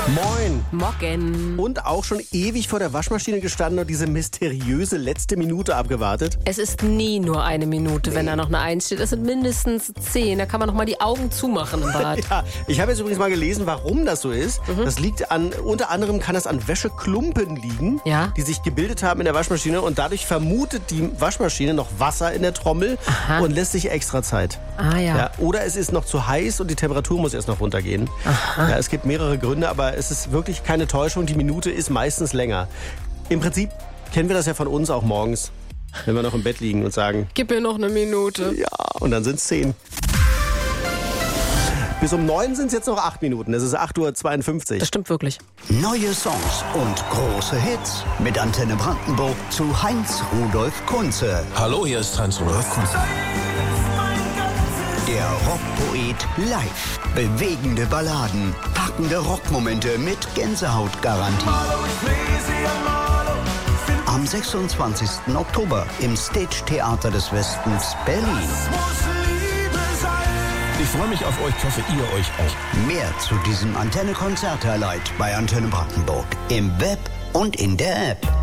Moin. Morgen. Und auch schon ewig vor der Waschmaschine gestanden und diese mysteriöse letzte Minute abgewartet. Es ist nie nur eine Minute, wenn da noch eine 1 steht. Es sind mindestens 10. Da kann man noch mal die Augen zumachen im Bad. Ja, ich habe jetzt übrigens mal gelesen, warum das so ist. Das liegt an, unter anderem kann das an Wäscheklumpen liegen, Ja. die sich gebildet haben in der Waschmaschine. Und dadurch vermutet die Waschmaschine noch Wasser in der Trommel und lässt sich extra Zeit. Ah ja. Ja, oder es ist noch zu heiß und die Temperatur muss erst noch runtergehen. Ja, es gibt mehrere Gründe, aber es ist wirklich keine Täuschung. Die Minute ist meistens länger. Im Prinzip kennen wir das ja von uns auch morgens, wenn wir noch im Bett liegen und sagen, Gib mir noch eine Minute. ja, und dann sind es 10. Bis um 9 sind es jetzt noch 8 Minuten. Es ist 8:52 Uhr. Das stimmt wirklich. Neue Songs und große Hits mit Antenne Brandenburg zu Heinz Rudolf Kunze. Hallo, hier ist Heinz Rudolf Kunze. Der Rockpoet live. Bewegende Balladen, packende Rockmomente mit Gänsehautgarantie. Am 26. Oktober im Stage Theater des Westens Berlin. Ich freue mich auf euch, ich hoffe, ihr euch auch. Mehr zu diesem Antenne-Konzert-Highlight bei Antenne Brandenburg im Web und in der App.